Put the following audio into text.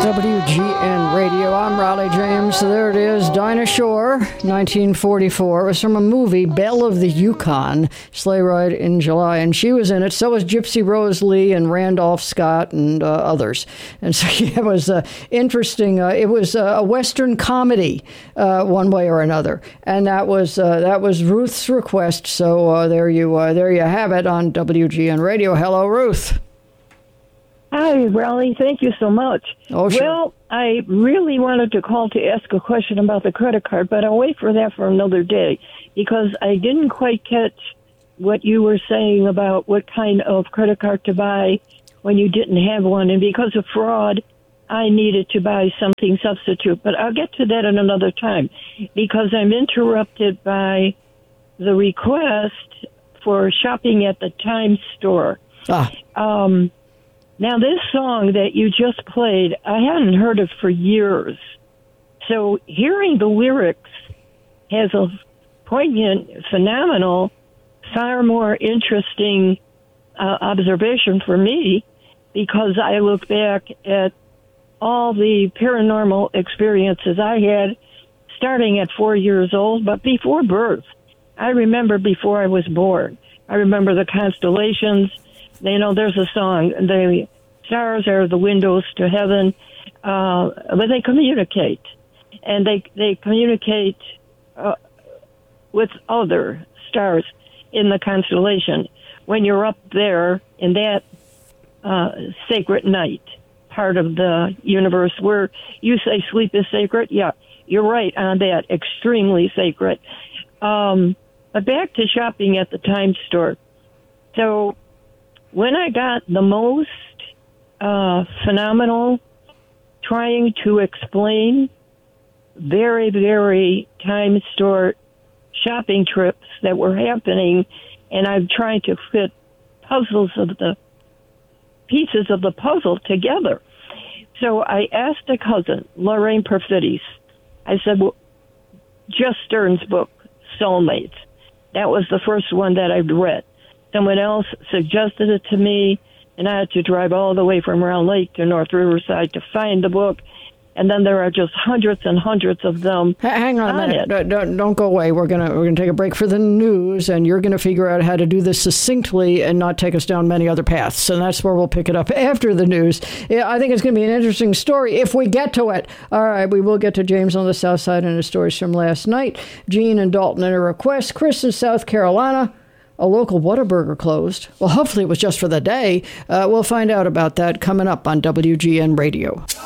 WGN Radio. I'm Raleigh James. There it is, Dinah Shore, 1944. It was from a movie, Belle of the Yukon, Sleigh Ride in July, and she was in it. So was Gypsy Rose Lee and Randolph Scott and others. And so yeah, it was interesting. It was a Western comedy, one way or another, and that was Ruth's request. So there you have it on WGN Radio. Hello, Ruth. Hi, Raleigh. Thank you so much. Oh, sure. Well, I really wanted to call to ask a question about the credit card, but I'll wait for that for another day because I didn't quite catch what you were saying about what kind of credit card to buy when you didn't have one. And because of fraud, I needed to buy something substitute. But I'll get to that at another time because I'm interrupted by the request for shopping at the Times store. Now, this song that you just played, I hadn't heard of for years. So hearing the lyrics has a poignant, phenomenal, far more interesting observation for me because I look back at all the paranormal experiences I had starting at 4 years old, but before birth. I remember before I was born. I remember the constellations. You know, there's a song, the stars are the windows to heaven, but they communicate. And they communicate with other stars in the constellation. When you're up there in that sacred night, part of the universe where you say sleep is sacred, yeah, you're right on that, extremely sacred. But back to shopping at the Times store. So when I got the most phenomenal trying to explain very, very Times store shopping trips that were happening, and I'm trying to fit puzzles of the pieces of the puzzle together. So I asked a cousin, Lorraine Perfides. I said, well, Just Stern's book, Soulmates. That was the first one that I'd read. Someone else suggested it to me, and I had to drive all the way from Round Lake to North Riverside to find the book. And then there are just hundreds and hundreds of them. Hang on a minute. Don't go away. We're gonna take a break for the news, and you're gonna figure out how to do this succinctly and not take us down many other paths. And that's where we'll pick it up after the news. Yeah, I think it's gonna be an interesting story if we get to it. All right, we will get to James on the South Side and his stories from last night. Gene and Dalton in a request. Chris in South Carolina. A local Whataburger closed. Well, hopefully it was just for the day. We'll find out about that coming up on WGN Radio.